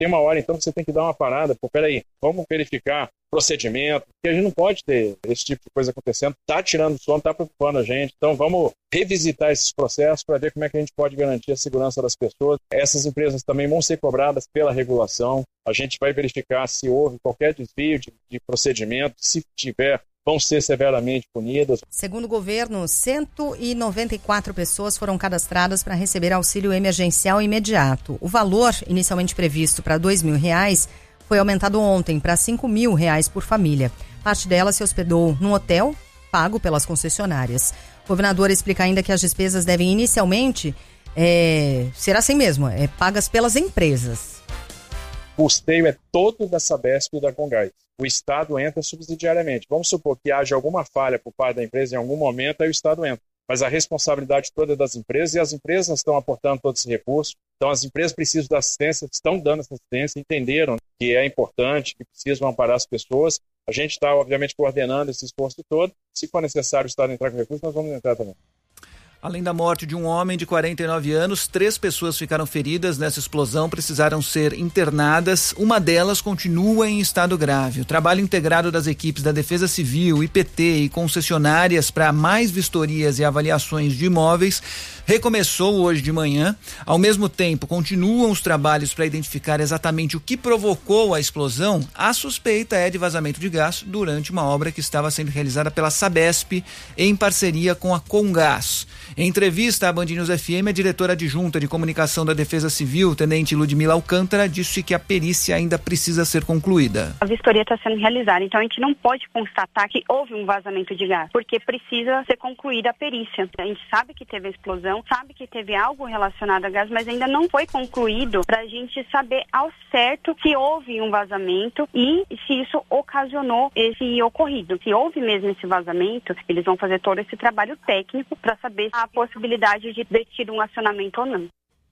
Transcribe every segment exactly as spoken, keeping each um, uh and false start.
Tem uma hora, então, que você tem que dar uma parada. Pô, peraí, vamos verificar procedimento, porque a gente não pode ter esse tipo de coisa acontecendo. Tá tirando o sono, tá preocupando a gente. Então, vamos revisitar esses processos para ver como é que a gente pode garantir a segurança das pessoas. Essas empresas também vão ser cobradas pela regulação. A gente vai verificar se houve qualquer desvio de, de procedimento. Se tiver, vão ser severamente punidas. Segundo o governo, cento e noventa e quatro pessoas foram cadastradas para receber auxílio emergencial imediato. O valor inicialmente previsto para dois mil reais foi aumentado ontem para cinco mil reais por família. Parte dela se hospedou num hotel pago pelas concessionárias. O governador explica ainda que as despesas devem inicialmente é, ser assim mesmo, é, pagas pelas empresas. O custeio é todo da Sabesp e da Comgás. O Estado entra subsidiariamente. Vamos supor que haja alguma falha por parte da empresa em algum momento, aí o Estado entra. Mas a responsabilidade toda é das empresas e as empresas estão aportando todo esse recurso. Então as empresas precisam da assistência, estão dando essa assistência, entenderam que é importante, que precisam amparar as pessoas. A gente está, obviamente, coordenando esse esforço todo. Se for necessário o Estado entrar com recurso, nós vamos entrar também. Além da morte de um homem de quarenta e nove anos, três pessoas ficaram feridas nessa explosão, precisaram ser internadas. Uma delas continua em estado grave. O trabalho integrado das equipes da Defesa Civil, I P T e concessionárias para mais vistorias e avaliações de imóveis recomeçou hoje de manhã. Ao mesmo tempo, continuam os trabalhos para identificar exatamente o que provocou a explosão. A suspeita é de vazamento de gás durante uma obra que estava sendo realizada pela Sabesp em parceria com a Comgás. Em entrevista à Band News F M, a diretora adjunta de comunicação da Defesa Civil, tenente Ludmila Alcântara, disse que a perícia ainda precisa ser concluída. A vistoria está sendo realizada, então a gente não pode constatar que houve um vazamento de gás, porque precisa ser concluída a perícia. A gente sabe que teve a explosão, sabe que teve algo relacionado a gás, mas ainda não foi concluído para a gente saber ao certo se houve um vazamento e se isso ocasionou esse ocorrido. Se houve mesmo esse vazamento, eles vão fazer todo esse trabalho técnico para saber a possibilidade de ter tido um acionamento ou não.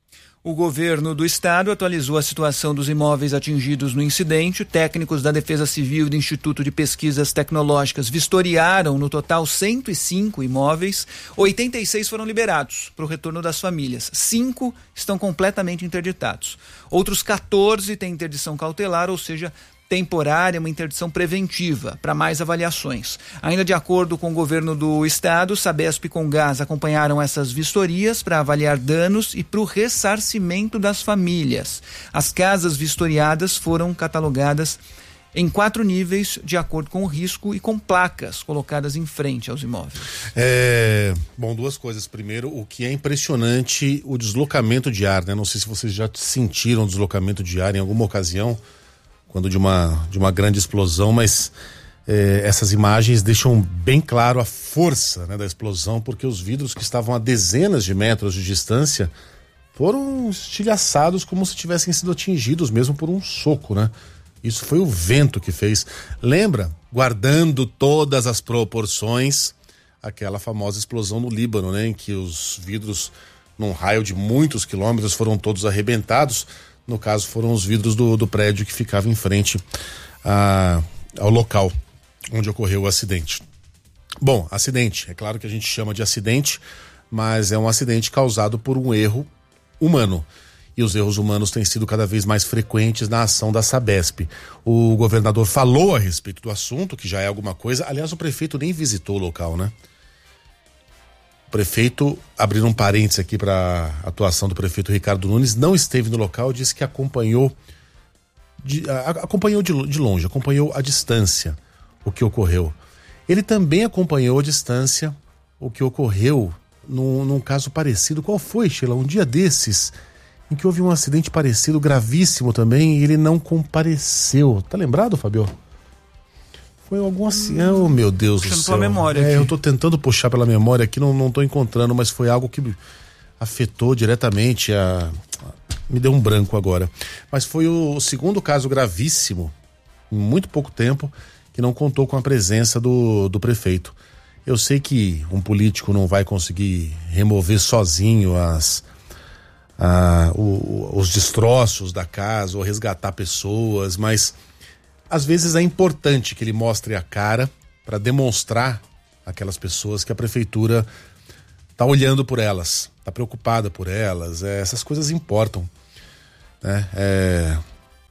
O governo do estado atualizou a situação dos imóveis atingidos no incidente. Técnicos da Defesa Civil e do Instituto de Pesquisas Tecnológicas vistoriaram no total cento e cinco imóveis. oitenta e seis foram liberados para o retorno das famílias. Cinco estão completamente interditados. Outros quatorze têm interdição cautelar, ou seja, temporária, uma interdição preventiva para mais avaliações. Ainda de acordo com o governo do estado, Sabesp e Comgás acompanharam essas vistorias para avaliar danos e para o ressarcimento das famílias. As casas vistoriadas foram catalogadas em quatro níveis de acordo com o risco e com placas colocadas em frente aos imóveis. É, bom, duas coisas. Primeiro, o que é impressionante, o deslocamento de ar, né? Não sei se vocês já sentiram deslocamento de ar em alguma ocasião, quando de uma, de uma grande explosão, mas eh, essas imagens deixam bem claro a força, né, da explosão, porque os vidros que estavam a dezenas de metros de distância foram estilhaçados como se tivessem sido atingidos mesmo por um soco, né? Isso foi o vento que fez. Lembra, guardando todas as proporções, aquela famosa explosão no Líbano, né, em que os vidros, num raio de muitos quilômetros, foram todos arrebentados. No caso, foram os vidros do, do prédio que ficava em frente a, ao local onde ocorreu o acidente. Bom, acidente. É claro que a gente chama de acidente, mas é um acidente causado por um erro humano. E os erros humanos têm sido cada vez mais frequentes na ação da Sabesp. O governador falou a respeito do assunto, que já é alguma coisa. Aliás, o prefeito nem visitou o local, né? O prefeito, abrindo um parênteses aqui para a atuação do prefeito Ricardo Nunes, não esteve no local, disse que acompanhou de, a, acompanhou de, de longe, acompanhou à distância o que ocorreu. Ele também acompanhou à distância o que ocorreu num, num caso parecido. Qual foi, Sheila? Um dia desses, em que houve um acidente parecido, gravíssimo também, e ele não compareceu. Tá lembrado, Fabio? Foi algum assim, oh, meu Deus do céu. Memória é, eu tô tentando puxar pela memória aqui, não, não tô encontrando, mas foi algo que afetou diretamente a... Me deu um branco agora. Mas foi o segundo caso gravíssimo, em muito pouco tempo, que não contou com a presença do, do prefeito. Eu sei que um político não vai conseguir remover sozinho as, a, o, os destroços da casa ou resgatar pessoas, mas às vezes é importante que ele mostre a cara para demonstrar àquelas pessoas que a prefeitura está olhando por elas, está preocupada por elas. É, essas coisas importam, né? É,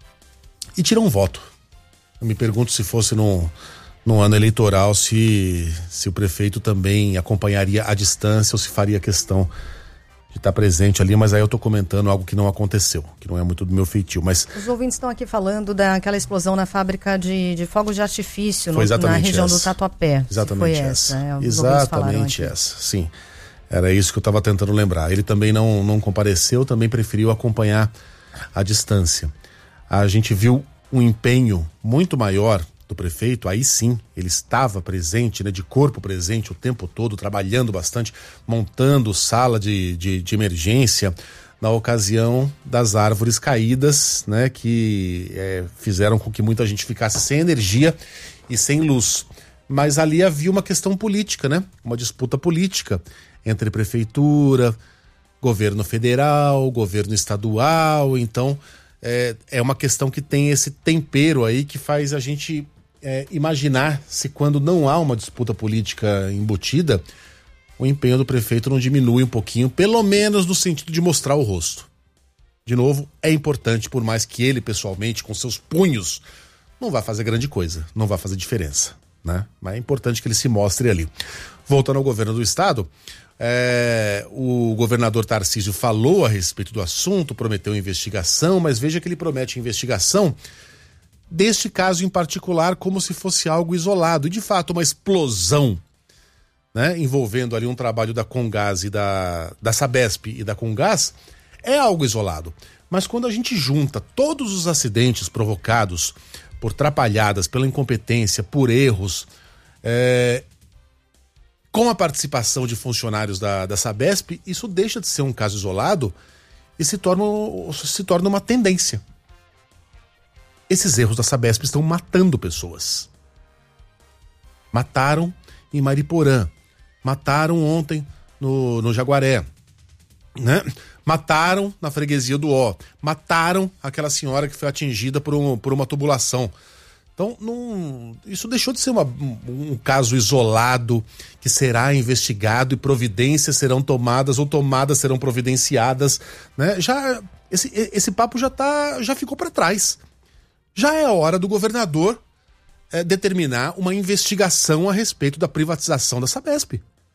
e tirar um voto. Eu me pergunto se fosse no, no ano eleitoral, se, se o prefeito também acompanharia à distância ou se faria questão de estar presente ali, mas aí eu estou comentando algo que não aconteceu, que não é muito do meu feitio. Mas os ouvintes estão aqui falando daquela explosão na fábrica de, de fogos de artifício no, na região essa. do Tatuapé. Exatamente foi essa. essa é, Exatamente essa, sim. Era isso que eu estava tentando lembrar. Ele também não, não compareceu, também preferiu acompanhar à distância. A gente viu um empenho muito maior do prefeito, aí sim, ele estava presente, né, de corpo presente o tempo todo, trabalhando bastante, montando sala de, de, de emergência na ocasião das árvores caídas, né, que é, fizeram com que muita gente ficasse sem energia e sem luz. Mas ali havia uma questão política, né, uma disputa política entre prefeitura, governo federal, governo estadual, então é, é uma questão que tem esse tempero aí que faz a gente É, imaginar se quando não há uma disputa política embutida, o empenho do prefeito não diminui um pouquinho, pelo menos no sentido de mostrar o rosto. De novo, é importante, por mais que ele pessoalmente, com seus punhos, não vá fazer grande coisa, não vá fazer diferença, né? Mas é importante que ele se mostre ali. Voltando ao governo do estado, é, o governador Tarcísio falou a respeito do assunto, prometeu investigação, mas veja que ele promete investigação deste caso em particular como se fosse algo isolado. E de fato uma explosão, né, envolvendo ali um trabalho da Comgás e da, da Sabesp e da Comgás é algo isolado. Mas quando a gente junta todos os acidentes provocados por trapalhadas, pela incompetência, por erros, é, com a participação de funcionários da, da Sabesp, isso deixa de ser um caso isolado e se torna, se torna uma tendência. Esses erros da Sabesp estão matando pessoas. Mataram em Mariporã. Mataram ontem no, no Jaguaré. Né? Mataram na freguesia do Ó. Mataram aquela senhora que foi atingida por, um, por uma tubulação. Então, não, isso deixou de ser uma, um, um caso isolado que será investigado e providências serão tomadas ou tomadas serão providenciadas. Né? Já, esse, esse papo já, tá, já ficou para trás. Já é a hora do governador é, determinar uma investigação a respeito da privatização da Sabesp.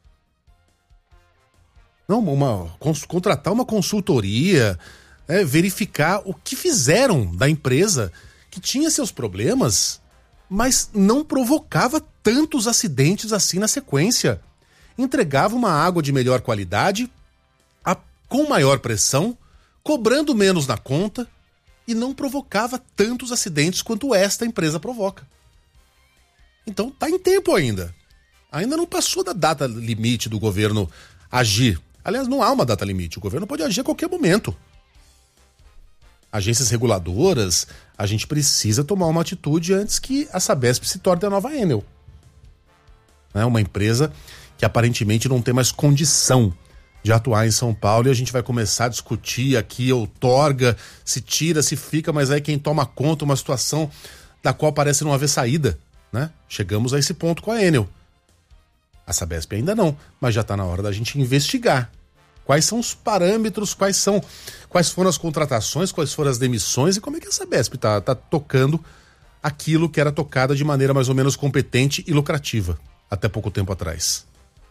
Não, uma, cons, contratar uma consultoria, é, verificar o que fizeram da empresa que tinha seus problemas, mas não provocava tantos acidentes assim na sequência. Entregava uma água de melhor qualidade, a, com maior pressão, cobrando menos na conta, e não provocava tantos acidentes quanto esta empresa provoca. Então tá em tempo ainda. Ainda não passou da data limite do governo agir. Aliás, não há uma data limite. O governo pode agir a qualquer momento. Agências reguladoras, a gente precisa tomar uma atitude antes que a Sabesp se torne a nova Enel. É uma empresa que aparentemente não tem mais condição de atuar em São Paulo, e a gente vai começar a discutir aqui, outorga, se tira, se fica, mas aí quem toma conta, uma situação da qual parece não haver saída, né? Chegamos a esse ponto com a Enel. A Sabesp ainda não, mas já está na hora da gente investigar. Quais são os parâmetros, quais são, quais foram as contratações, quais foram as demissões e como é que a Sabesp está tá tocando aquilo que era tocada de maneira mais ou menos competente e lucrativa até pouco tempo atrás.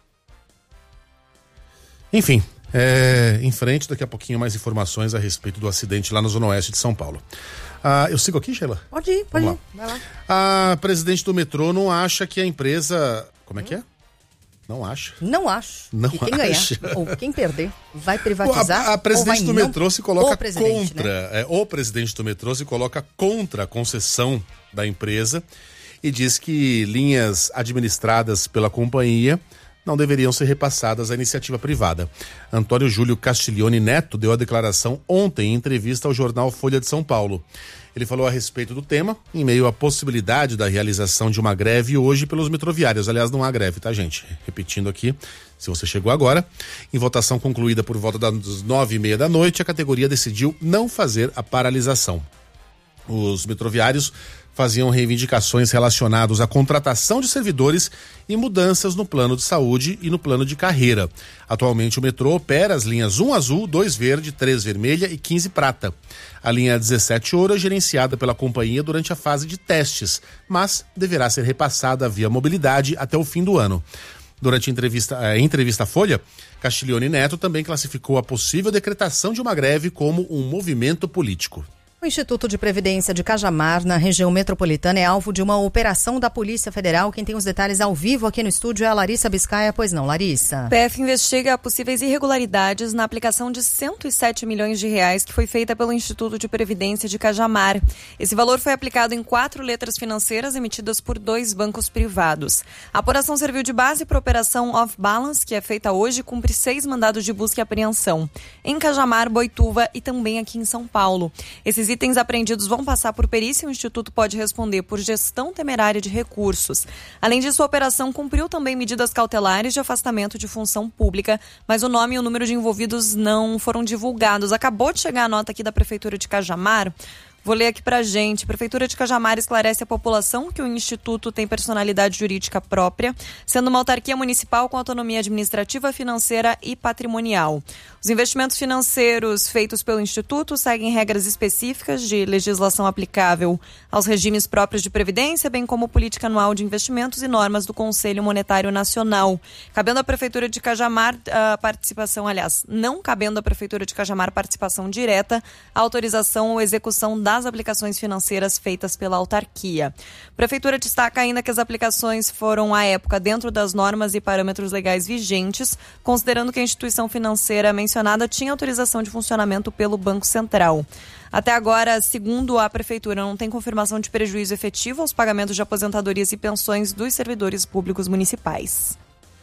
Enfim, é, em frente, daqui a pouquinho mais informações a respeito do acidente lá na Zona Oeste de São Paulo. Ah, eu sigo aqui, Sheila? Pode ir, pode Vamos ir. Vai lá. A presidente do metrô não acha que a empresa... Como é que é? Não acha. Não acho. Não e quem acha. ganhar ou quem perder vai privatizar. A, a presidente do não... metrô se coloca o presidente, contra. Né? É, o presidente do metrô se coloca contra a concessão da empresa e diz que linhas administradas pela companhia não deveriam ser repassadas à iniciativa privada. Antônio Júlio Castiglione Neto deu a declaração ontem em entrevista ao jornal Folha de São Paulo. Ele falou a respeito do tema, em meio à possibilidade da realização de uma greve hoje pelos metroviários. Aliás, não há greve, tá, gente? Repetindo aqui, se você chegou agora, em votação concluída por volta das nove e meia da noite, a categoria decidiu não fazer a paralisação. Os metroviários faziam reivindicações relacionadas à contratação de servidores e mudanças no plano de saúde e no plano de carreira. Atualmente o metrô opera as linhas um azul, dois verde, três vermelha e quinze prata. A linha dezessete ouro é gerenciada pela companhia durante a fase de testes, mas deverá ser repassada via mobilidade até o fim do ano. Durante a entrevista, a entrevista à Folha, Castiglione Neto também classificou a possível decretação de uma greve como um movimento político. O Instituto de Previdência de Cajamar, na região metropolitana, é alvo de uma operação da Polícia Federal. Quem tem os detalhes ao vivo aqui no estúdio é a Larissa Biscaia. Pois não, Larissa? P F investiga possíveis irregularidades na aplicação de cento e sete milhões de reais que foi feita pelo Instituto de Previdência de Cajamar. Esse valor foi aplicado em quatro letras financeiras emitidas por dois bancos privados. A apuração serviu de base para a operação Off Balance, que é feita hoje e cumpre seis mandados de busca e apreensão em Cajamar, Boituva e também aqui em São Paulo. Esses itens apreendidos vão passar por perícia e o Instituto pode responder por gestão temerária de recursos. Além disso, a operação cumpriu também medidas cautelares de afastamento de função pública, mas o nome e o número de envolvidos não foram divulgados. Acabou de chegar a nota aqui da Prefeitura de Cajamar. Vou ler aqui pra gente. A Prefeitura de Cajamar esclarece à população que o Instituto tem personalidade jurídica própria, sendo uma autarquia municipal com autonomia administrativa, financeira e patrimonial. Os investimentos financeiros feitos pelo Instituto seguem regras específicas de legislação aplicável aos regimes próprios de previdência, bem como política anual de investimentos e normas do Conselho Monetário Nacional. Cabendo à Prefeitura de Cajamar a participação, aliás, não cabendo à Prefeitura de Cajamar participação direta, a autorização ou execução da das aplicações financeiras feitas pela autarquia. A Prefeitura destaca ainda que as aplicações foram, à época, dentro das normas e parâmetros legais vigentes, considerando que a instituição financeira mencionada tinha autorização de funcionamento pelo Banco Central. Até agora, segundo a Prefeitura, não tem confirmação de prejuízo efetivo aos pagamentos de aposentadorias e pensões dos servidores públicos municipais.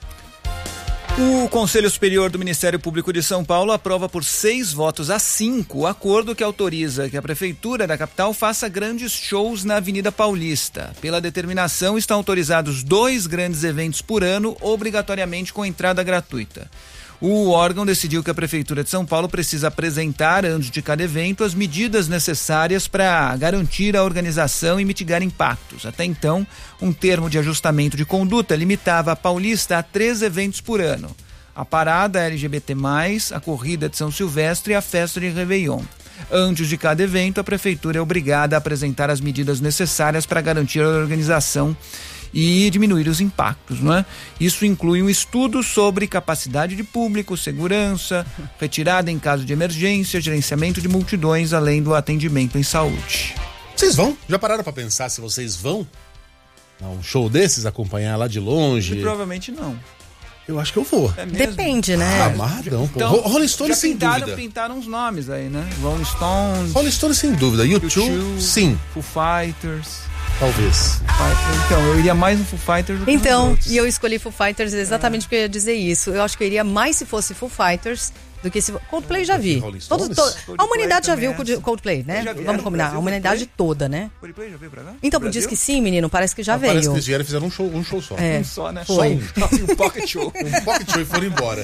O Conselho Superior do Ministério Público de São Paulo aprova por seis votos a cinco o acordo que autoriza que a Prefeitura da capital faça grandes shows na Avenida Paulista. Pela determinação, estão autorizados dois grandes eventos por ano, obrigatoriamente com entrada gratuita. O órgão decidiu que a Prefeitura de São Paulo precisa apresentar, antes de cada evento, as medidas necessárias para garantir a organização e mitigar impactos. Até então, um termo de ajustamento de conduta limitava a Paulista a três eventos por ano: a parada L G B T mais, a corrida de São Silvestre e a festa de Réveillon. Antes de cada evento, a Prefeitura é obrigada a apresentar as medidas necessárias para garantir a organização e diminuir os impactos, não é? Isso inclui um estudo sobre capacidade de público, segurança, retirada em caso de emergência, gerenciamento de multidões, além do atendimento em saúde. Vocês vão? Já pararam para pensar se vocês vão a um show desses, acompanhar lá de longe? E provavelmente não. Eu acho que eu vou. É mesmo? Depende, né? Ah, amarradão, pô. Então, Rolling Stones sem pintaram, dúvida. pintaram uns nomes aí, né? Rolling Stones. Rolling Stones sem dúvida. U dois, sim. Foo Fighters. Talvez. Então, eu iria mais no Foo Fighters do que Então, nos outros. e eu escolhi Foo Fighters exatamente porque eu ia dizer isso. Eu acho que eu iria mais se fosse Foo Fighters do que se... Coldplay já vi. Todos, to... A humanidade já viu o Coldplay, né? Vamos combinar. A humanidade toda, né? Coldplay já veio pra cá? Então, diz que sim, menino. Parece que já Não, veio. Parece que eles vieram e fizeram um show, um show só. É, Um só, né? foi. Só um, um pocket show. Um pocket show e foram embora.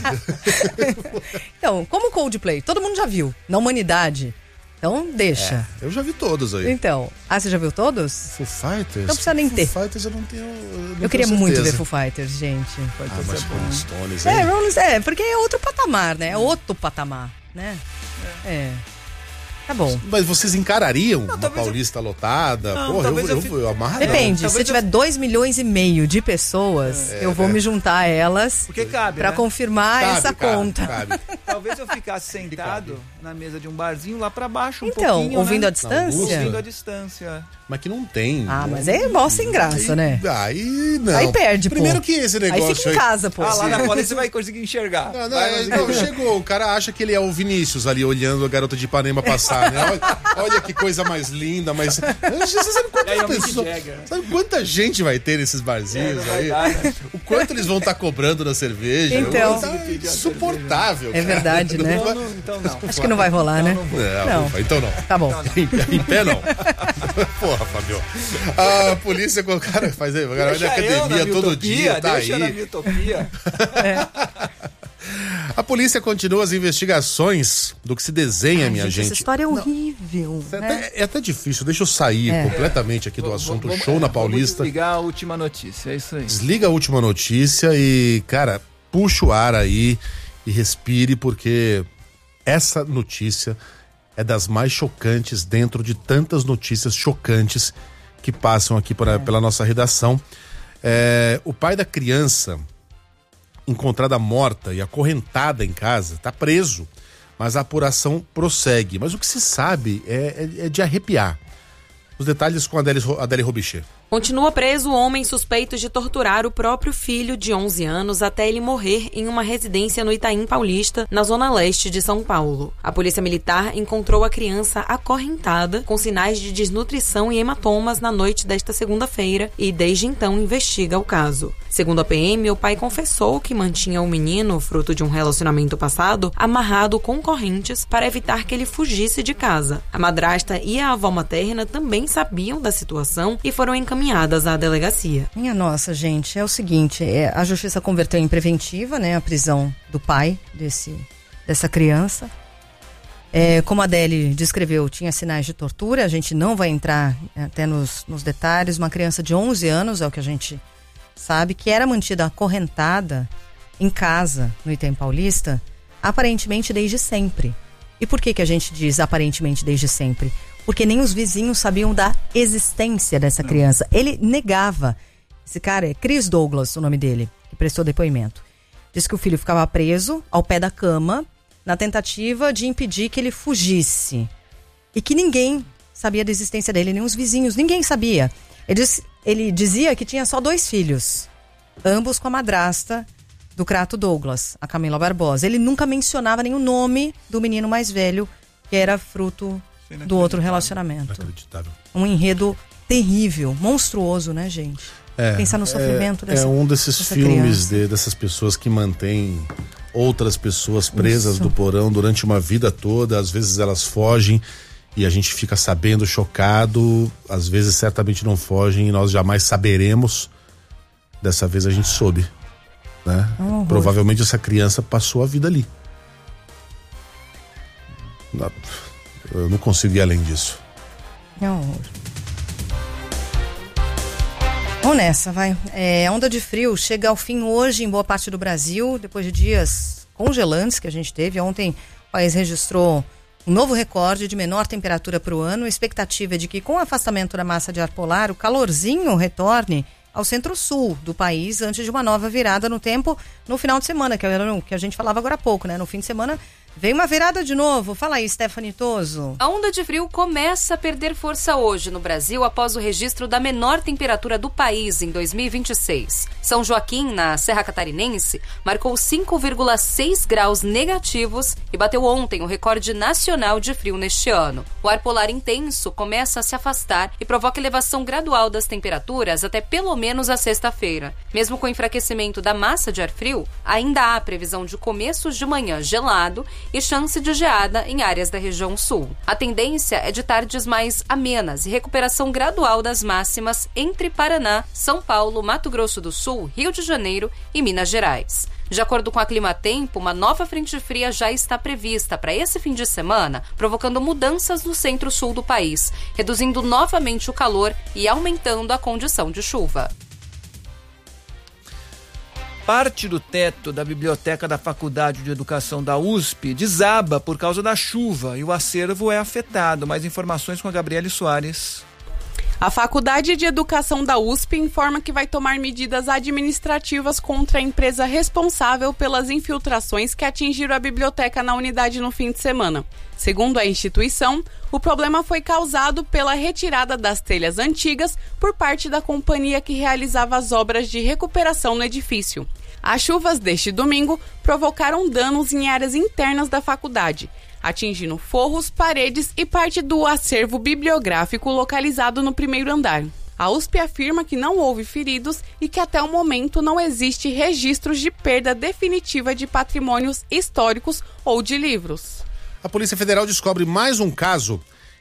Então, como Coldplay, todo mundo já viu. Na humanidade. Então, deixa. É, eu já vi todos aí. Então, ah, você já viu todos? Foo Fighters? Não precisa nem ter. Foo Fighters eu não tenho. Eu, não Eu queria tenho muito ver certeza. Foo Fighters, gente. Ah, mas Rolling Stones, É, hein? Rolling, é, porque é outro patamar, né? É outro patamar, né? É. Tá bom. Mas vocês encarariam Não, uma talvez Paulista lotada? Não, Porra, eu, talvez eu, eu eu, fi- eu amarro. Depende, talvez se eu- tiver dois milhões e meio de pessoas, eu vou me juntar a elas Porque cabe, pra né? confirmar Cabe, essa cabe, conta. cabe. Talvez eu ficasse sentado na mesa de um barzinho lá pra baixo um Então, pouquinho, ouvindo né? a distância? Ouvindo a distância. Mas que não tem. Ah, não- mas é mó sem graça, né? Aí não. Aí perde, pô. Primeiro que esse negócio Aí fica em casa, pô. Ah, lá na Paulista você vai conseguir enxergar. Não, não, Vai é, conseguir não, enxergar. chegou, o cara acha que ele é o Vinícius ali olhando a garota de Ipanema passar, né? Olha, olha que coisa mais linda, mas. Você sabe E aí é quantas o Mick pessoas. Jagger. Sabe quanta gente vai ter nesses barzinhos É, não vai aí? dar, né? O quanto eles vão estar cobrando na cerveja? Então. Tá insuportável. É cara. verdade, né? Então não, então não. Acho que não vai rolar, né? É, Não. ufa, então não. Tá bom. Em, em pé não. Porra, Fabio. A polícia com o cara faz aí, o cara vai na Deixa eu academia minha todo utopia, dia, tá deixa na aí. minha utopia. A polícia continua as investigações do que se desenha, Ai, minha gente, gente. essa história é horrível. horrível. É, né? até, é até difícil, deixa eu sair é. completamente aqui do v- assunto vamos, show é, na Paulista. Vamos desligar a última notícia, é isso aí. Desliga a última notícia e, cara, puxa o ar aí e respire, porque essa notícia é das mais chocantes dentro de tantas notícias chocantes que passam aqui pra, é. pela nossa redação. É, o pai da criança encontrada morta e acorrentada em casa está preso, mas a apuração prossegue. Mas o que se sabe é, é, é de arrepiar. Os detalhes com a Adélie Robichê. Continua preso o homem suspeito de torturar o próprio filho de onze anos até ele morrer em uma residência no Itaim Paulista, na zona leste de São Paulo. A polícia militar encontrou a criança acorrentada, com sinais de desnutrição e hematomas na noite desta segunda-feira e desde então investiga o caso. Segundo a P M, o pai confessou que mantinha o menino, fruto de um relacionamento passado, amarrado com correntes para evitar que ele fugisse de casa. A madrasta e a avó materna também sabiam da situação e foram encaminhadas à delegacia. Minha nossa, gente, é o seguinte, é, a justiça converteu em preventiva, né, a prisão do pai desse, dessa criança. É, como a Adélie descreveu, tinha sinais de tortura, a gente não vai entrar até nos, nos detalhes. Uma criança de onze anos, é o que a gente sabe, que era mantida acorrentada em casa no Itaim Paulista, aparentemente desde sempre. E por que que a gente diz aparentemente desde sempre? Porque nem os vizinhos sabiam da existência dessa não. criança. Ele negava. Esse cara é Chris Douglas, o nome dele, que prestou depoimento. Diz que o filho ficava preso ao pé da cama na tentativa de impedir que ele fugisse. E que ninguém sabia da existência dele, nem os vizinhos, ninguém sabia. Ele, diz, ele dizia que tinha só dois filhos, ambos com a madrasta do Crato Douglas, a Camila Barbosa. Ele nunca mencionava nem o nome do menino mais velho, que era fruto do outro relacionamento. Inacreditável. Um enredo terrível, monstruoso, né, gente? É, Pensar no sofrimento é, dessa É um desses filmes de, dessas pessoas que mantêm outras pessoas presas Isso. do porão durante uma vida toda. Às vezes elas fogem e a gente fica sabendo, chocado. Às vezes certamente não fogem e nós jamais saberemos. Dessa vez a gente soube, né? É Provavelmente essa criança passou a vida ali. Eu não consigo ir além disso. É um horror. Vamos nessa, vai. É, a onda de frio chega ao fim hoje em boa parte do Brasil, depois de dias congelantes que a gente teve. Ontem o país registrou um novo recorde de menor temperatura para o ano. A expectativa é de que, com o afastamento da massa de ar polar, o calorzinho retorne ao centro-sul do país antes de uma nova virada no tempo no final de semana, que era o que a gente falava agora há pouco, né? No fim de semana vem uma virada de novo. Fala aí, Stephanie Toso. A onda de frio começa a perder força hoje no Brasil após o registro da menor temperatura do país em dois mil e vinte e seis. São Joaquim, na Serra Catarinense, marcou cinco vírgula seis graus negativos e bateu ontem o recorde nacional de frio neste ano. O ar polar intenso começa a se afastar e provoca elevação gradual das temperaturas até pelo menos a sexta-feira. Mesmo com o enfraquecimento da massa de ar frio, ainda há previsão de começos de manhã gelado e chance de geada em áreas da região sul. A tendência é de tardes mais amenas e recuperação gradual das máximas entre Paraná, São Paulo, Mato Grosso do Sul, Rio de Janeiro e Minas Gerais. De acordo com a Climatempo, uma nova frente fria já está prevista para esse fim de semana, provocando mudanças no centro-sul do país, reduzindo novamente o calor e aumentando a condição de chuva. Parte do teto da biblioteca da Faculdade de Educação da U S P desaba por causa da chuva e o acervo é afetado. Mais informações com a Gabriele Soares. A Faculdade de Educação da U S P informa que vai tomar medidas administrativas contra a empresa responsável pelas infiltrações que atingiram a biblioteca na unidade no fim de semana. Segundo a instituição, o problema foi causado pela retirada das telhas antigas por parte da companhia que realizava as obras de recuperação no edifício. As chuvas deste domingo provocaram danos em áreas internas da faculdade, atingindo forros, paredes e parte do acervo bibliográfico localizado no primeiro andar. A U S P afirma que não houve feridos e que até o momento não existe registros de perda definitiva de patrimônios históricos ou de livros. A Polícia Federal descobre mais um caso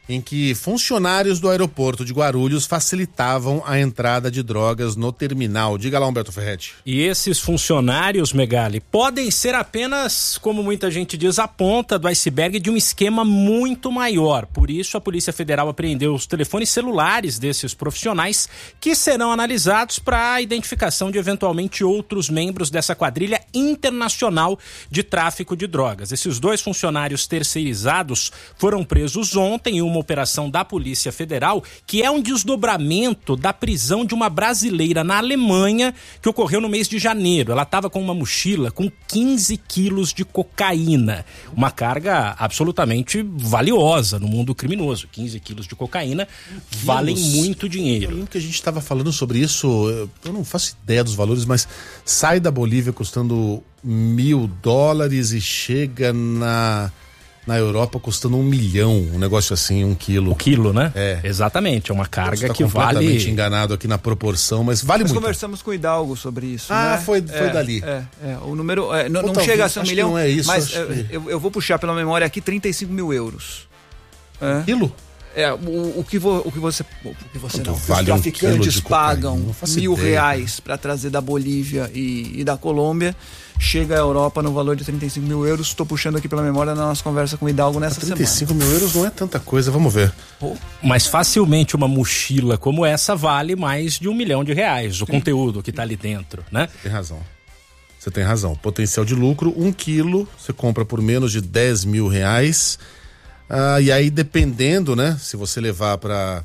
em que funcionários do aeroporto de Guarulhos facilitavam a entrada de drogas no terminal. Diga lá, Humberto Ferretti. E esses funcionários, Megali, podem ser apenas, como muita gente diz, a ponta do iceberg de um esquema muito maior. Por isso, a Polícia Federal apreendeu os telefones celulares desses profissionais, que serão analisados para a identificação de eventualmente outros membros dessa quadrilha internacional de tráfico de drogas. Esses dois funcionários terceirizados foram presos ontem em uma operação da Polícia Federal, que é um desdobramento da prisão de uma brasileira na Alemanha, que ocorreu no mês de janeiro. Ela estava com uma mochila com quinze quilos de cocaína, uma carga absolutamente valiosa no mundo criminoso. quinze quilos de cocaína quilos. Valem muito dinheiro. Eu lembro que a gente estava falando sobre isso, eu não faço ideia dos valores, mas sai da Bolívia custando mil dólares e chega na... na Europa custando um milhão, um negócio assim, um quilo. O quilo, né? É. Exatamente, é uma carga tá que vale... completamente enganado aqui na proporção, mas vale Nós muito. Nós conversamos com o Hidalgo sobre isso, Ah, né? foi, foi é, dali. É, é, o número é, não, não Pô, chega a ser um milhão, não é isso, mas que... eu, eu vou puxar pela memória aqui trinta e cinco mil euros. É. Quilo? É, o, o, que vo, o que você, o que você não, vale os traficantes um pagam mil ideia, reais para trazer da Bolívia e, e da Colômbia, chega à Europa no valor de trinta e cinco mil euros. Estou puxando aqui pela memória na nossa conversa com o Hidalgo nessa trinta e cinco semana. mil euros não é tanta coisa, vamos ver. Oh, mas facilmente uma mochila como essa vale mais de um milhão de reais, o Sim. conteúdo que está ali dentro, né? Tem razão. Você tem razão. Potencial de lucro, um quilo, você compra por menos de dez mil reais. Ah, e aí, dependendo, né? Se você levar para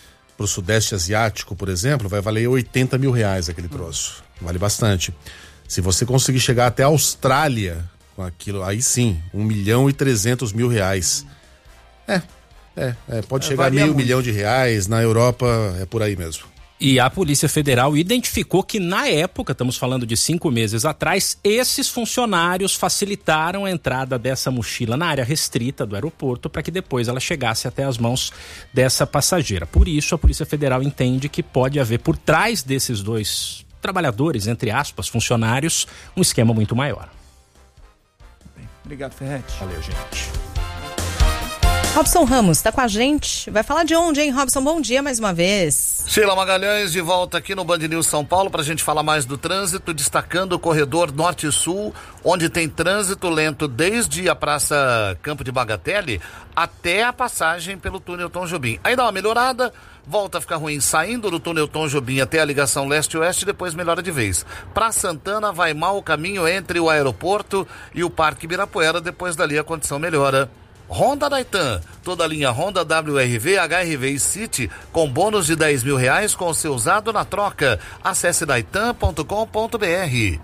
o Sudeste Asiático, por exemplo, vai valer oitenta mil reais aquele troço. Vale bastante. Se você conseguir chegar até a Austrália com aquilo, aí sim, um milhão e trezentos mil reais. É, é, é pode é, chegar a meio muito. milhão de reais. Na Europa é por aí mesmo. E a Polícia Federal identificou que na época, estamos falando de cinco meses atrás, esses funcionários facilitaram a entrada dessa mochila na área restrita do aeroporto para que depois ela chegasse até as mãos dessa passageira. Por isso, a Polícia Federal entende que pode haver por trás desses dois trabalhadores, entre aspas, funcionários, um esquema muito maior. Bem, obrigado, Ferretti. Valeu, gente. Robson Ramos está com a gente. Vai falar de onde, hein, Robson? Bom dia mais uma vez. Sheila Magalhães de volta aqui no Band News São Paulo para a gente falar mais do trânsito, destacando o corredor Norte-Sul, onde tem trânsito lento desde a Praça Campo de Bagatelle até a passagem pelo túnel Tom Jobim. Aí dá uma melhorada, volta a ficar ruim saindo do túnel Tom Jobim até a ligação leste-oeste, depois melhora de vez. Para Santana vai mal o caminho entre o aeroporto e o Parque Ibirapuera, depois dali a condição melhora. Honda Daitan, toda a linha Honda W R V, H R V e City com bônus de dez mil reais com o seu usado na troca. Acesse daitan ponto com ponto b r.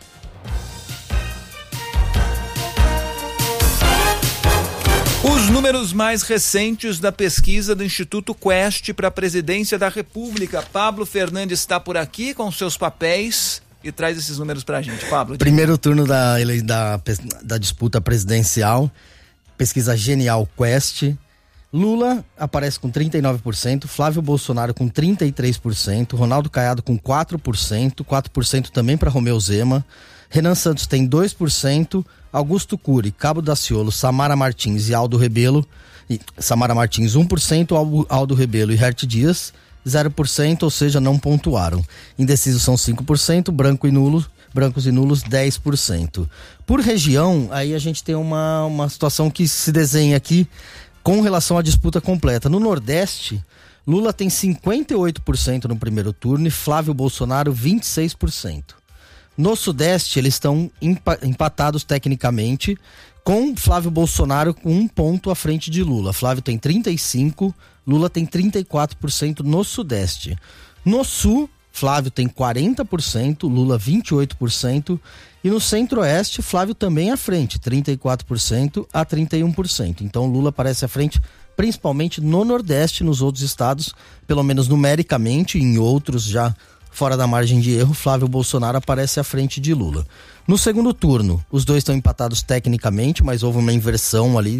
Os números mais recentes da pesquisa do Instituto Quest para a Presidência da República. Pablo Fernandes está por aqui com seus papéis e traz esses números para a gente. Pablo. Primeiro turno da, da, da disputa presidencial. Pesquisa Genial Quest. Lula aparece com trinta e nove por cento, Flávio Bolsonaro com trinta e três por cento, Ronaldo Caiado com quatro por cento, quatro por cento também para Romeu Zema, Renan Santos tem dois por cento, Augusto Cury, Cabo Daciolo, Samara Martins e Aldo Rebelo, e Samara Martins um por cento, Aldo Rebelo e Hert Dias zero por cento, ou seja, não pontuaram. Indecisos são cinco por cento, branco e nulo, brancos e nulos dez por cento. Por região, aí a gente tem uma, uma situação que se desenha aqui com relação à disputa completa. No Nordeste, Lula tem cinquenta e oito por cento no primeiro turno e Flávio Bolsonaro vinte e seis por cento. No Sudeste, eles estão empatados tecnicamente, com Flávio Bolsonaro com um ponto à frente de Lula. Flávio tem trinta e cinco por cento, Lula tem trinta e quatro por cento no Sudeste. No Sul, Flávio tem quarenta por cento, Lula vinte e oito por cento. E no Centro-Oeste, Flávio também à frente, trinta e quatro por cento a trinta e um por cento. Então Lula aparece à frente principalmente no Nordeste, nos outros estados, pelo menos numericamente, em outros já fora da margem de erro, Flávio Bolsonaro aparece à frente de Lula. No segundo turno, os dois estão empatados tecnicamente, mas houve uma inversão ali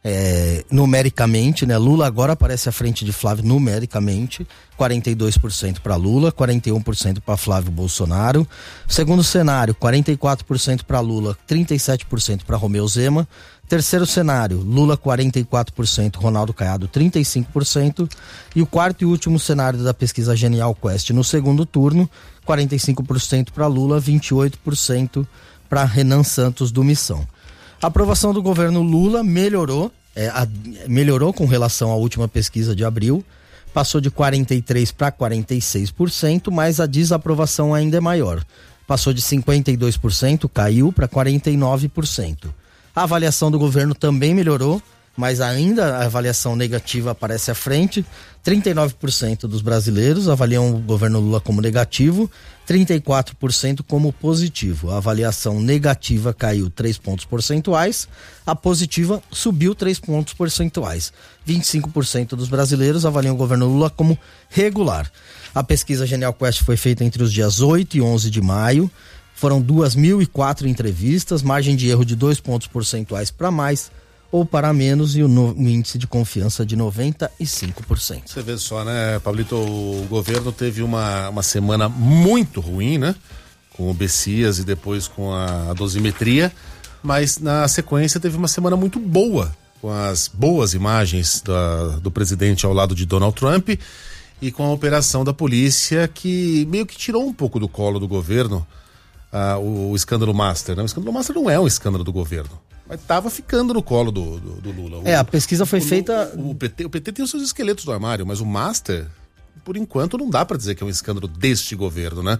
É, numericamente, né? Lula agora aparece à frente de Flávio numericamente, quarenta e dois por cento para Lula, quarenta e um por cento para Flávio Bolsonaro. Segundo cenário, quarenta e quatro por cento para Lula, trinta e sete por cento para Romeu Zema. Terceiro cenário, Lula quarenta e quatro por cento, Ronaldo Caiado trinta e cinco por cento. E o quarto e último cenário da pesquisa Genial Quest no segundo turno, quarenta e cinco por cento para Lula, vinte e oito por cento para Renan Santos do Missão. A aprovação do governo Lula melhorou, é, a, melhorou com relação à última pesquisa de abril, passou de quarenta e três por cento para quarenta e seis por cento, mas a desaprovação ainda é maior. Passou de cinquenta e dois por cento, caiu para quarenta e nove por cento. A avaliação do governo também melhorou, mas ainda a avaliação negativa aparece à frente. trinta e nove por cento dos brasileiros avaliam o governo Lula como negativo, trinta e quatro por cento como positivo. A avaliação negativa caiu três pontos percentuais, a positiva subiu três pontos percentuais. vinte e cinco por cento dos brasileiros avaliam o governo Lula como regular. A pesquisa Genial Quest foi feita entre os dias oito e onze de maio. Foram duas mil e quatro entrevistas, margem de erro de dois pontos percentuais para mais ou para menos, e o, no, o índice de confiança de noventa e cinco por cento. Você vê só, né, Pablito, o governo teve uma, uma semana muito ruim, né? Com o Bessias e depois com a, a dosimetria, mas na sequência teve uma semana muito boa, com as boas imagens da, do presidente ao lado de Donald Trump e com a operação da polícia que meio que tirou um pouco do colo do governo ah, o, o escândalo Master, né? O escândalo Master não é um escândalo do governo, mas estava ficando no colo do, do, do Lula. O, é, a pesquisa foi o, feita... O, o, P T, o P T tem os seus esqueletos no armário, mas o Master, por enquanto, não dá para dizer que é um escândalo deste governo, né?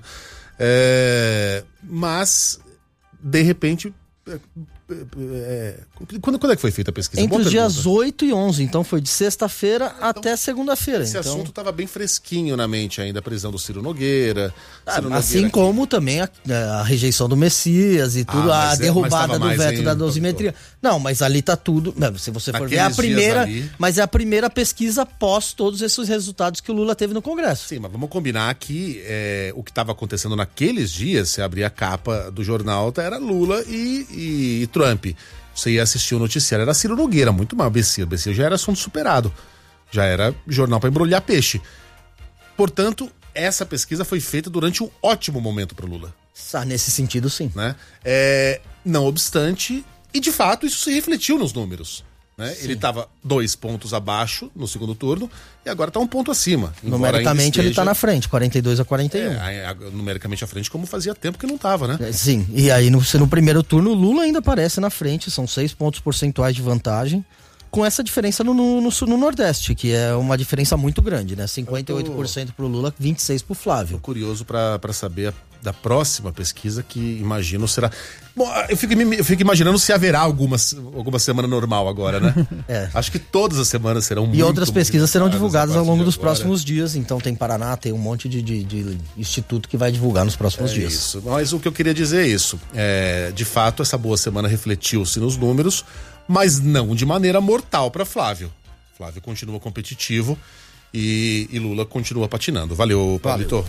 É, mas, de repente... É, é, quando, quando é que foi feita a pesquisa? Entre Boa os pergunta. dias oito e onze, então foi de sexta-feira então, até segunda-feira. Esse então... assunto estava bem fresquinho na mente ainda, a prisão do Ciro Nogueira. Ah, Ciro assim Nogueira como também a, a rejeição do Messias e tudo, ah, a é, derrubada do veto em... da dosimetria. Não, mas ali tá tudo. Não, se você for Naqueles ver, é a primeira. Ali... Mas é a primeira pesquisa após todos esses resultados que o Lula teve no Congresso. Sim, mas vamos combinar que é, o que estava acontecendo naqueles dias, se abrir a capa do jornal, era Lula e, e, e Trump. Você ia assistir o noticiário, era Ciro Nogueira, muito mal, Bessias. Bessias já era assunto superado. Já era jornal para embrulhar peixe. Portanto, essa pesquisa foi feita durante um ótimo momento para o Lula. Ah, nesse sentido, sim. Né? É, não obstante, e de fato isso se refletiu nos números. Né? Ele estava dois pontos abaixo no segundo turno e agora está um ponto acima. Numericamente esteja... ele está na frente, quarenta e dois a quarenta e um. É, a, numericamente à frente, como fazia tempo que não estava, né? É, sim, e aí no, no primeiro turno o Lula ainda aparece na frente, são seis pontos percentuais de vantagem, com essa diferença no, no, no, no Nordeste, que é uma diferença muito grande, né? cinquenta e oito por cento pro Lula, vinte e seis por cento pro Flávio. Tô curioso para saber a, da próxima pesquisa, que imagino será... Bom, eu fico, eu fico imaginando se haverá alguma, alguma semana normal agora, né? É. Acho que todas as semanas serão muito... E outras pesquisas serão divulgadas ao longo dos agora. próximos dias, então tem Paraná, tem um monte de, de, de instituto que vai divulgar nos próximos é dias. Isso, mas o que eu queria dizer é isso. É, de fato, essa boa semana refletiu-se nos números, mas não de maneira mortal para Flávio. Flávio continua competitivo e, e Lula continua patinando. Valeu, Pablito.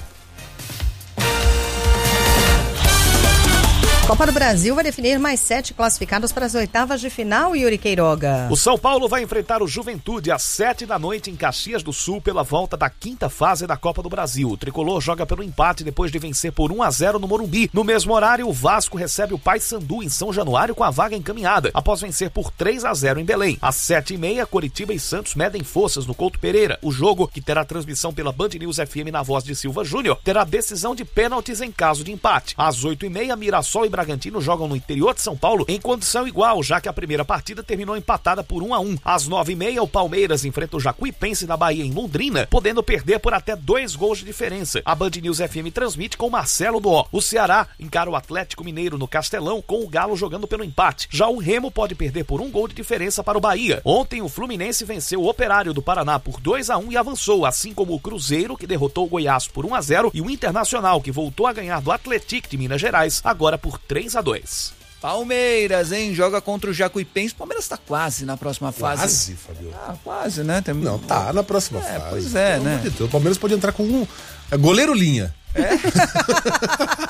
Copa do Brasil vai definir mais sete classificados para as oitavas de final, Yuri Queiroga. O São Paulo vai enfrentar o Juventude às sete da noite em Caxias do Sul pela volta da quinta fase da Copa do Brasil. O tricolor joga pelo empate depois de vencer por um a zero no Morumbi. No mesmo horário, o Vasco recebe o Paysandu em São Januário com a vaga encaminhada, após vencer por três a zero em Belém. Às sete e meia, Coritiba e Santos medem forças no Couto Pereira. O jogo, que terá transmissão pela Band News F M na voz de Silva Júnior, terá decisão de pênaltis em caso de empate. Às oito e meia, Mirassol e Bragantino jogam no interior de São Paulo em condição igual, já que a primeira partida terminou empatada por um a um. Às nove e meia, o Palmeiras enfrenta o Jacuipense da Bahia em Londrina, podendo perder por até dois gols de diferença. A Band News F M transmite com Marcelo Doó. O Ceará encara o Atlético Mineiro no Castelão, com o Galo jogando pelo empate. Já o Remo pode perder por um gol de diferença para o Bahia. Ontem, o Fluminense venceu o Operário do Paraná por dois a um e avançou, assim como o Cruzeiro, que derrotou o Goiás por um a zero, e o Internacional, que voltou a ganhar do Atlético de Minas Gerais, agora por três a dois. Palmeiras, hein? Joga contra o Jacuipense. Palmeiras tá quase na próxima fase. Quase, Fabio? Ah, quase, né? Tem... Não, tá na próxima é, fase. Pois é, Pelo né? amor de Deus, o Palmeiras pode entrar com um é, goleiro linha. É?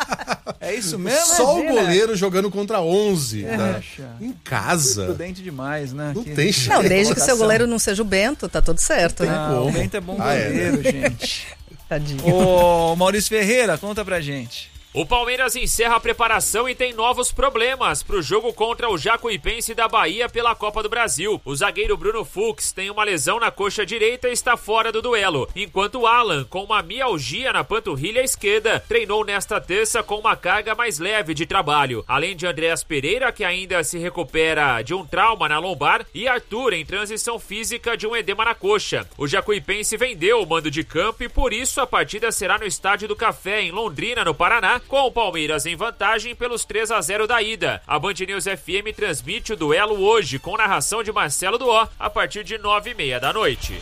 É isso mesmo? Só Imagina. o goleiro jogando contra onze. É, tá? Em casa. Prudente demais, né? Não que... tem jeito. Não, desde que seu goleiro não seja o Bento, tá tudo certo, né? Ah, o Bento é bom goleiro, ah, é, né? gente. Tadinho. Ô, Maurício Ferreira, conta pra gente. O Palmeiras encerra a preparação e tem novos problemas para o jogo contra o Jacuipense da Bahia pela Copa do Brasil. O zagueiro Bruno Fux tem uma lesão na coxa direita e está fora do duelo, enquanto o Alan, com uma mialgia na panturrilha esquerda, treinou nesta terça com uma carga mais leve de trabalho. Além de Andréas Pereira, que ainda se recupera de um trauma na lombar, e Arthur, em transição física de um edema na coxa. O Jacuipense vendeu o mando de campo e por isso a partida será no Estádio do Café, em Londrina, no Paraná, com o Palmeiras em vantagem pelos três a zero da ida. A Band News F M transmite o duelo hoje, com narração de Marcelo Duó, a partir de nove e meia da noite.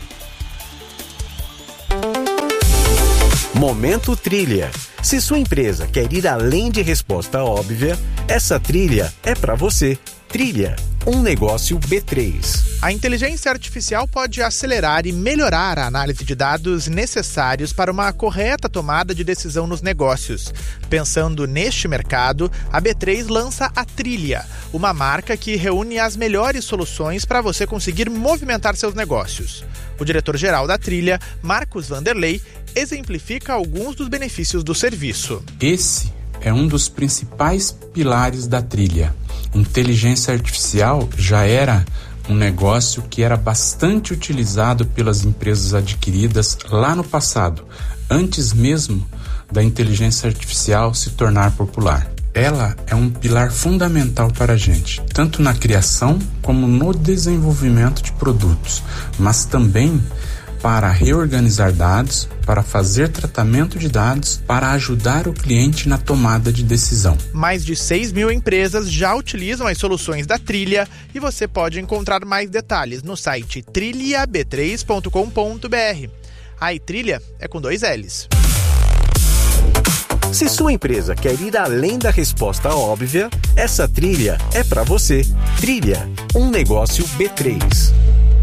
Momento Trilha. Se sua empresa quer ir além de resposta óbvia, essa trilha é para você. Trilha, um negócio B três. A inteligência artificial pode acelerar e melhorar a análise de dados necessários para uma correta tomada de decisão nos negócios. Pensando neste mercado, a B três lança a Trilha, uma marca que reúne as melhores soluções para você conseguir movimentar seus negócios. O diretor-geral da Trilha, Marcos Vanderlei, exemplifica alguns dos benefícios do serviço. Esse é um dos principais pilares da Trilha. Inteligência artificial já era um negócio que era bastante utilizado pelas empresas adquiridas lá no passado, antes mesmo da inteligência artificial se tornar popular. Ela é um pilar fundamental para a gente, tanto na criação como no desenvolvimento de produtos, mas também para reorganizar dados, para fazer tratamento de dados, para ajudar o cliente na tomada de decisão. Mais de seis mil empresas já utilizam as soluções da Trilha e você pode encontrar mais detalhes no site trilha b três ponto com ponto b r. A Trilha é com dois L's. Se sua empresa quer ir além da resposta óbvia, essa trilha é para você. Trilha, um negócio B três.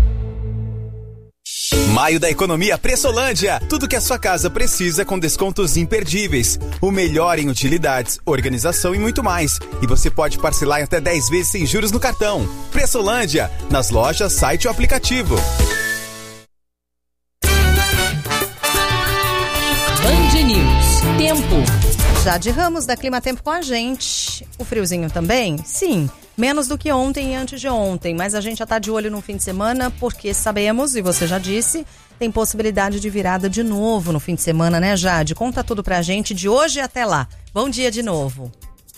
Maio da Economia Pressolândia. Tudo que a sua casa precisa com descontos imperdíveis. O melhor em utilidades, organização e muito mais. E você pode parcelar em até dez vezes sem juros no cartão. Pressolândia, nas lojas, site ou aplicativo. Band News. Tempo. Jade Ramos da Clima Tempo com a gente. O friozinho também? Sim. Menos do que ontem e antes de ontem, mas a gente já está de olho no fim de semana porque sabemos, e você já disse, tem possibilidade de virada de novo no fim de semana, né, Jade? Conta tudo pra gente de hoje até lá. Bom dia de novo.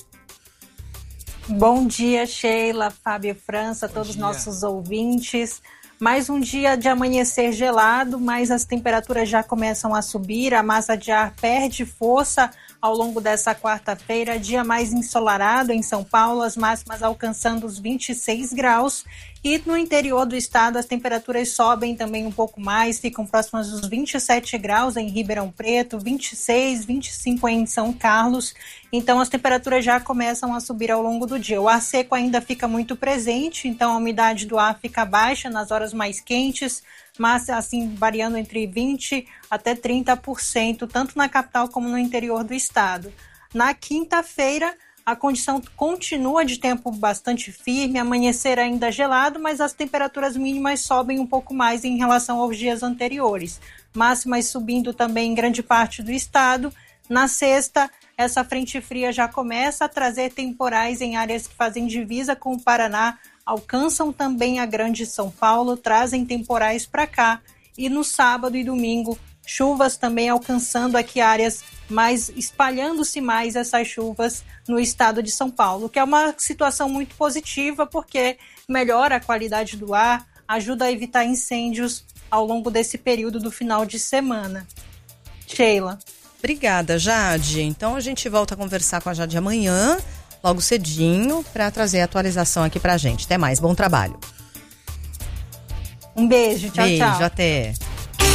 Bom dia, Sheila, Fábio França, todos os nossos ouvintes. Mais um dia de amanhecer gelado, mas as temperaturas já começam a subir, a massa de ar perde força ao longo dessa quarta-feira, dia mais ensolarado em São Paulo, as máximas alcançando os vinte e seis graus. E no interior do estado as temperaturas sobem também um pouco mais, ficam próximas dos vinte e sete graus em Ribeirão Preto, vinte e seis, vinte e cinco em São Carlos. Então as temperaturas já começam a subir ao longo do dia. O ar seco ainda fica muito presente, então a umidade do ar fica baixa nas horas mais quentes, mas assim variando entre vinte até trinta por cento, tanto na capital como no interior do estado. Na quinta-feira, a condição continua de tempo bastante firme, amanhecer ainda gelado, mas as temperaturas mínimas sobem um pouco mais em relação aos dias anteriores. Máximas subindo também em grande parte do estado. Na sexta, essa frente fria já começa a trazer temporais em áreas que fazem divisa com o Paraná, alcançam também a Grande São Paulo, trazem temporais para cá. E no sábado e domingo, chuvas também alcançando aqui áreas, mas espalhando-se mais essas chuvas no estado de São Paulo, que é uma situação muito positiva porque melhora a qualidade do ar, ajuda a evitar incêndios ao longo desse período do final de semana. Sheila. Obrigada, Jade. Então a gente volta a conversar com a Jade amanhã, logo cedinho, para trazer a atualização aqui pra gente. Até mais, bom trabalho. Um beijo, tchau, beijo, tchau. Beijo, até.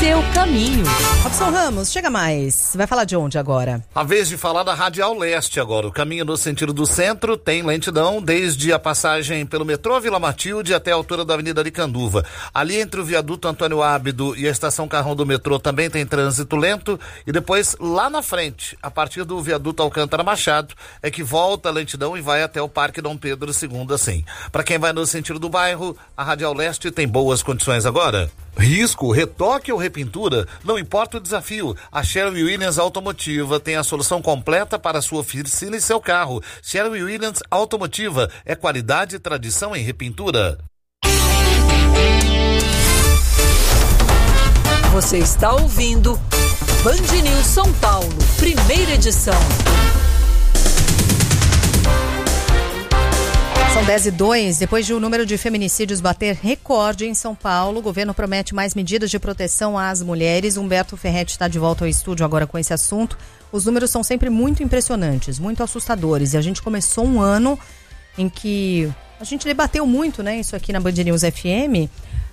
seu caminho. Robson Ramos, chega mais. Vai falar de onde agora? A vez de falar da Radial Leste agora. O caminho no sentido do centro tem lentidão desde a passagem pelo metrô Vila Matilde até a altura da Avenida Aricanduva. Ali entre o viaduto Antônio Ábido e a estação Carrão do metrô também tem trânsito lento. E depois, lá na frente, a partir do viaduto Alcântara Machado, é que volta a lentidão e vai até o Parque Dom Pedro segundo assim. Para quem vai no sentido do bairro, a Radial Leste tem boas condições agora. Risco, retoque ou repintura, não importa o desafio, a Sherwin Williams Automotiva tem a solução completa para a sua oficina e seu carro. Sherwin Williams Automotiva é qualidade e tradição em repintura. Você está ouvindo Band News São Paulo, primeira edição. São dez e dois. Depois de o número de feminicídios bater recorde em São Paulo, o governo promete mais medidas de proteção às mulheres. Humberto Ferretti está de volta ao estúdio agora com esse assunto. Os números são sempre muito impressionantes, muito assustadores. E a gente começou um ano em que a gente debateu muito, né, isso aqui na Band News F M,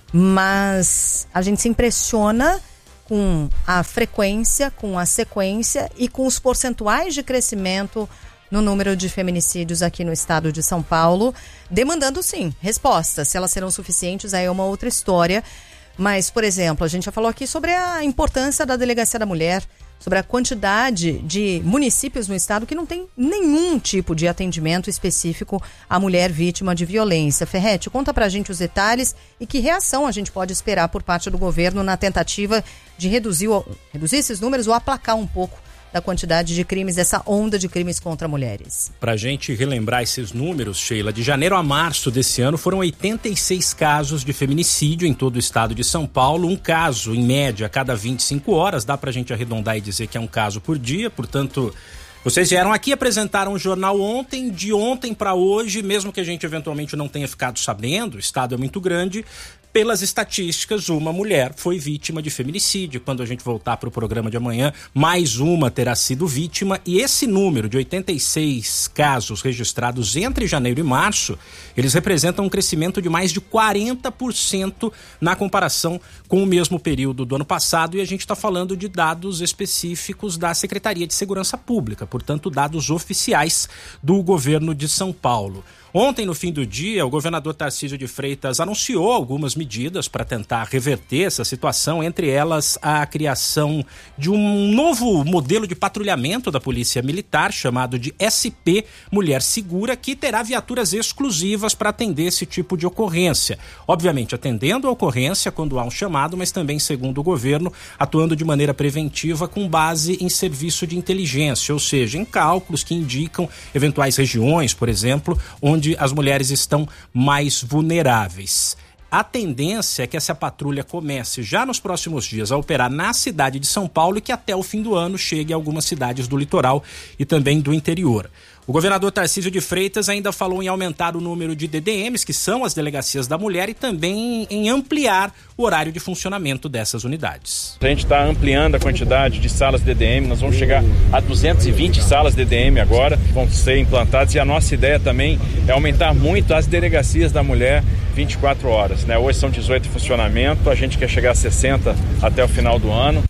mas a gente se impressiona com a frequência, com a sequência e com os percentuais de crescimento no número de feminicídios aqui no estado de São Paulo, demandando sim respostas. Se elas serão suficientes, aí é uma outra história. Mas, por exemplo, a gente já falou aqui sobre a importância da Delegacia da Mulher, sobre a quantidade de municípios no estado que não tem nenhum tipo de atendimento específico à mulher vítima de violência. Ferretti, conta pra gente os detalhes e que reação a gente pode esperar por parte do governo na tentativa de reduzir, reduzir esses números ou aplacar um pouco da quantidade de crimes, dessa onda de crimes contra mulheres. Pra gente relembrar esses números, Sheila, de janeiro a março desse ano foram oitenta e seis casos de feminicídio em todo o estado de São Paulo, um caso em média a cada vinte e cinco horas, dá pra gente arredondar e dizer que é um caso por dia, portanto, vocês vieram aqui, apresentaram o jornal ontem, de ontem para hoje, mesmo que a gente eventualmente não tenha ficado sabendo, o estado é muito grande. Pelas estatísticas, uma mulher foi vítima de feminicídio. Quando a gente voltar para o programa de amanhã, mais uma terá sido vítima. E esse número de oitenta e seis casos registrados entre janeiro e março, eles representam um crescimento de mais de quarenta por cento na comparação com o mesmo período do ano passado. E a gente está falando de dados específicos da Secretaria de Segurança Pública, portanto, dados oficiais do governo de São Paulo. Ontem, no fim do dia, o governador Tarcísio de Freitas anunciou algumas medidas para tentar reverter essa situação, entre elas a criação de um novo modelo de patrulhamento da Polícia Militar, chamado de S P Mulher Segura, que terá viaturas exclusivas para atender esse tipo de ocorrência. Obviamente, atendendo a ocorrência quando há um chamado, mas também, segundo o governo, atuando de maneira preventiva com base em serviço de inteligência, ou seja, em cálculos que indicam eventuais regiões, por exemplo, onde onde as mulheres estão mais vulneráveis. A tendência é que essa patrulha comece já nos próximos dias a operar na cidade de São Paulo e que até o fim do ano chegue a algumas cidades do litoral e também do interior. O governador Tarcísio de Freitas ainda falou em aumentar o número de D D Ms, que são as Delegacias da Mulher, e também em ampliar o horário de funcionamento dessas unidades. A gente está ampliando a quantidade de salas D D M, nós vamos chegar a duzentas e vinte salas D D M agora, vão ser implantadas, e a nossa ideia também é aumentar muito as Delegacias da Mulher vinte e quatro horas. Né? Hoje são dezoito em funcionamento, a gente quer chegar a sessenta até o final do ano.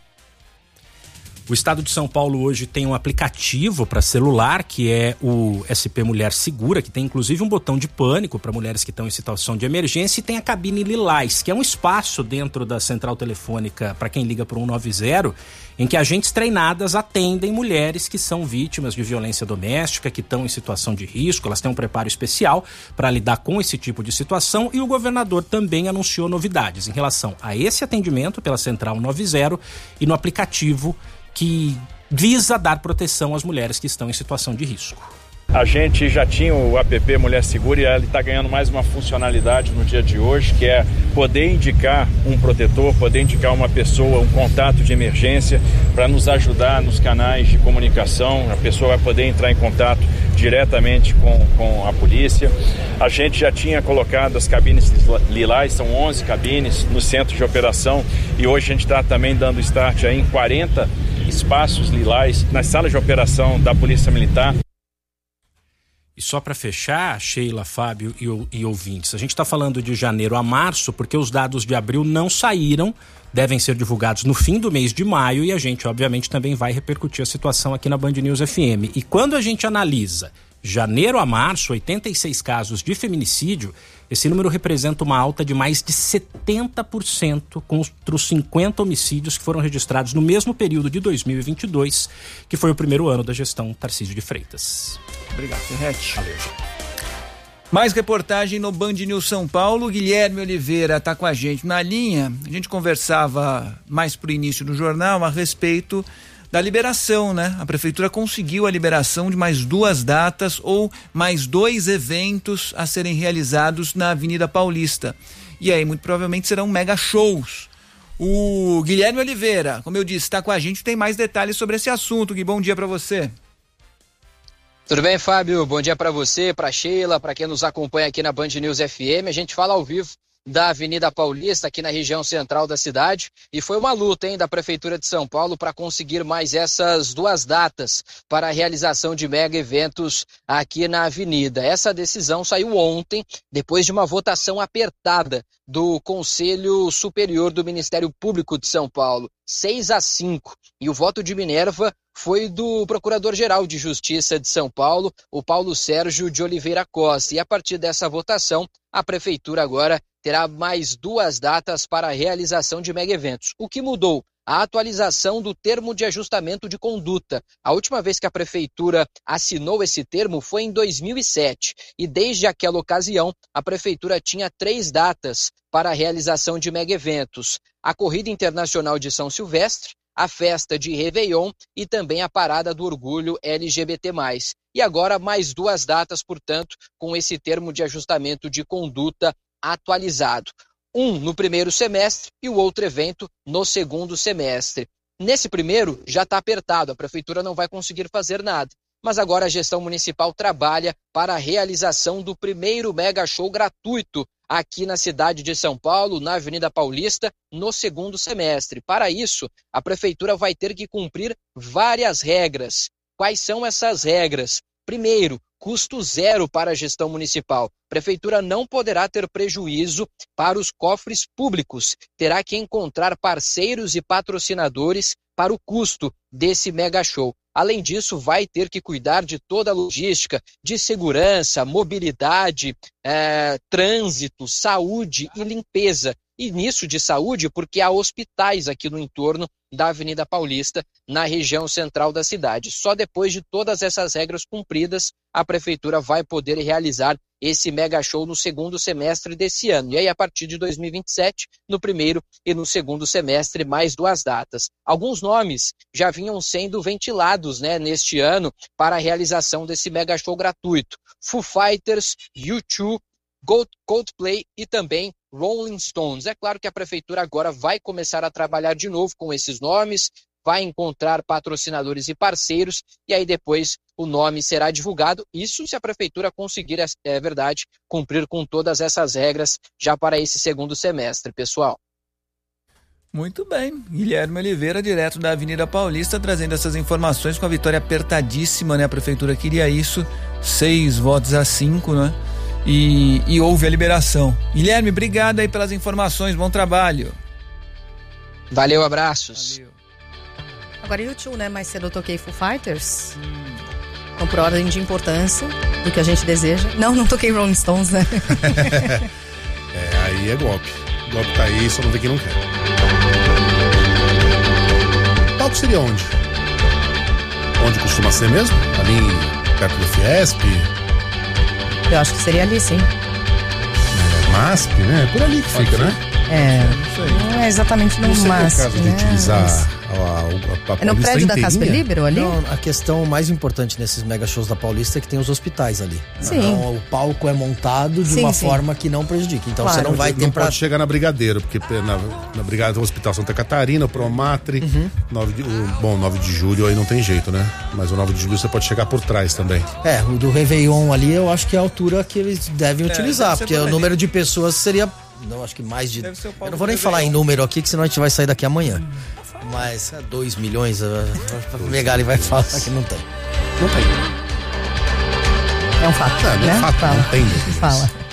O estado de São Paulo hoje tem um aplicativo para celular, que é o S P Mulher Segura, que tem inclusive um botão de pânico para mulheres que estão em situação de emergência, e tem a cabine Lilás, que é um espaço dentro da central telefônica para quem liga para o cento e noventa, em que agentes treinadas atendem mulheres que são vítimas de violência doméstica, que estão em situação de risco. Elas têm um preparo especial para lidar com esse tipo de situação, e o governador também anunciou novidades em relação a esse atendimento pela central cento e noventa e no aplicativo que visa dar proteção às mulheres que estão em situação de risco. A gente já tinha o app Mulher Segura e ele está ganhando mais uma funcionalidade no dia de hoje, que é poder indicar um protetor, poder indicar uma pessoa, um contato de emergência para nos ajudar nos canais de comunicação. A pessoa vai poder entrar em contato diretamente com, com a polícia. A gente já tinha colocado as cabines Lilás, são onze cabines no centro de operação, e hoje a gente está também dando start aí em quarenta espaços Lilás nas salas de operação da Polícia Militar. E só para fechar, Sheila, Fábio e, e ouvintes, a gente está falando de janeiro a março porque os dados de abril não saíram, devem ser divulgados no fim do mês de maio e a gente, obviamente, também vai repercutir a situação aqui na Band News F M. E quando a gente analisa janeiro a março, oitenta e seis casos de feminicídio, esse número representa uma alta de mais de setenta por cento contra os cinquenta homicídios que foram registrados no mesmo período de dois mil e vinte e dois, que foi o primeiro ano da gestão Tarcísio de Freitas. Obrigado, Ferretti. Valeu, gente. Mais reportagem no Band News São Paulo. Guilherme Oliveira está com a gente na linha. A gente conversava mais pro início do jornal a respeito da liberação, né? A prefeitura conseguiu a liberação de mais duas datas ou mais dois eventos a serem realizados na Avenida Paulista. E aí, muito provavelmente, serão mega shows. O Guilherme Oliveira, como eu disse, está com a gente, tem mais detalhes sobre esse assunto. Gui, bom dia para você. Tudo bem, Fábio? Bom dia para você, para Sheila, para quem nos acompanha aqui na Band News F M. A gente fala ao vivo da Avenida Paulista, aqui na região central da cidade, e foi uma luta, hein, da Prefeitura de São Paulo para conseguir mais essas duas datas para a realização de mega eventos aqui na avenida. Essa decisão saiu ontem, depois de uma votação apertada do Conselho Superior do Ministério Público de São Paulo, seis a cinco, e o voto de Minerva foi do Procurador-Geral de Justiça de São Paulo, o Paulo Sérgio de Oliveira Costa, e a partir dessa votação, a Prefeitura agora terá mais duas datas para a realização de mega eventos. O que mudou? A atualização do termo de ajustamento de conduta. A última vez que a Prefeitura assinou esse termo foi em dois mil e sete, e desde aquela ocasião, a Prefeitura tinha três datas para a realização de mega eventos: a Corrida Internacional de São Silvestre, a festa de Réveillon e também a Parada do Orgulho L G B T mais. E agora mais duas datas, portanto, com esse termo de ajustamento de conduta atualizado. Um no primeiro semestre e o outro evento no segundo semestre. Nesse primeiro já está apertado, a Prefeitura não vai conseguir fazer nada. Mas agora a gestão municipal trabalha para a realização do primeiro mega show gratuito aqui na cidade de São Paulo, na Avenida Paulista, no segundo semestre. Para isso, a Prefeitura vai ter que cumprir várias regras. Quais são essas regras? Primeiro, custo zero para a gestão municipal. A Prefeitura não poderá ter prejuízo para os cofres públicos. Terá que encontrar parceiros e patrocinadores para o custo desse mega show. Além disso, vai ter que cuidar de toda a logística de segurança, mobilidade, é, trânsito, saúde e limpeza. E nisso de saúde, porque há hospitais aqui no entorno da Avenida Paulista, na região central da cidade. Só depois de todas essas regras cumpridas, a Prefeitura vai poder realizar esse mega show no segundo semestre desse ano. E aí, a partir de dois mil e vinte e sete, no primeiro e no segundo semestre, mais duas datas. Alguns nomes já vinham sendo ventilados, né, neste ano para a realização desse mega show gratuito. Foo Fighters, U dois, Coldplay e também Rolling Stones. É claro que a Prefeitura agora vai começar a trabalhar de novo com esses nomes, vai encontrar patrocinadores e parceiros, e aí depois o nome será divulgado. Isso se a Prefeitura conseguir, é verdade, cumprir com todas essas regras já para esse segundo semestre, pessoal. Muito bem, Guilherme Oliveira, direto da Avenida Paulista, trazendo essas informações com a vitória apertadíssima, né? A Prefeitura queria isso, seis votos a cinco, né? E, e houve a liberação. Guilherme, obrigado aí pelas informações, bom trabalho. Valeu, abraços. Valeu. Agora U dois, né? Mais cedo eu toquei Foo Fighters. Hum. Então, por ordem de importância do que a gente deseja. Não, não toquei Rolling Stones, né? É, aí é golpe. O golpe tá aí, só não vê quem não quer. O palco seria onde? Onde costuma ser mesmo? Ali perto do Fiesp? Eu acho que seria ali, sim. É, MASP, né? É por ali que fica, né? É, não, não é exatamente no MASP, não sei caso né? de utilizar a, a, a, a é no prédio da Casper Libero ali? Não, a questão mais importante nesses mega shows da Paulista é que tem os hospitais ali. Sim. Então o palco é montado de sim, uma sim. forma que não prejudique. Então claro, você não vai ter não pra... pode chegar na Brigadeiro, porque na, na Brigadeiro tem o Hospital Santa Catarina, o Promatre, uhum. nove de, o, bom, nove de julho aí não tem jeito, né? Mas o nove de julho você pode chegar por trás também. É, o do Réveillon ali eu acho que é a altura que eles devem é, utilizar, deve porque o número de pessoas seria... Não, acho que mais de... Eu não vou nem falar em número aqui, que senão a gente vai sair daqui amanhã. Mas é dois milhões, a Megali vai falar que não tem. Não tem. É um fato. Não, não né? é fato, Fala. não tem mesmo. Fala.